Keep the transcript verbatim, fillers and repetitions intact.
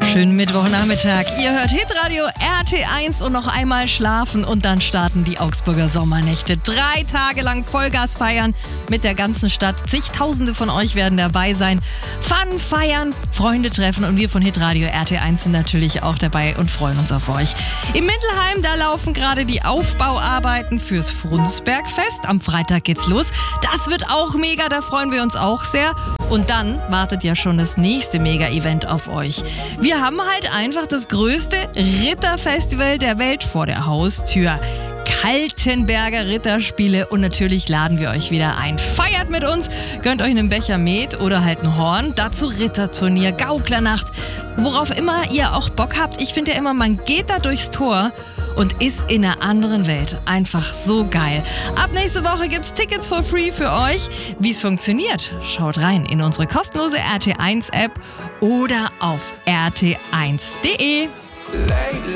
Schönen Mittwochnachmittag. Ihr hört Hitradio R T eins und noch einmal schlafen und dann starten die Augsburger Sommernächte. Drei Tage lang Vollgas feiern mit der ganzen Stadt. Zigtausende von euch werden dabei sein. Fun, feiern, Freunde treffen und wir von Hitradio R T eins sind natürlich auch dabei und freuen uns auf euch. Im Mittelheim, da laufen gerade die Aufbauarbeiten fürs Frunsbergfest. Am Freitag geht's los. Das wird auch mega, da freuen wir uns auch sehr. Und dann wartet ja schon das nächste Mega-Event auf euch. Wir haben halt einfach das größte Ritterfestival der Welt vor der Haustür. Kaltenberger Ritterspiele und natürlich laden wir euch wieder ein. Feiert mit uns, gönnt euch einen Becher Met oder halt ein Horn. Dazu Ritterturnier, Gauklernacht, worauf immer ihr auch Bock habt. Ich finde ja immer, man geht da durchs Tor und ist in einer anderen Welt. Einfach so geil. Ab nächste Woche gibt's Tickets for free für euch. Wie es funktioniert, schaut rein in unsere kostenlose R T eins App oder auf r t eins punkt d e.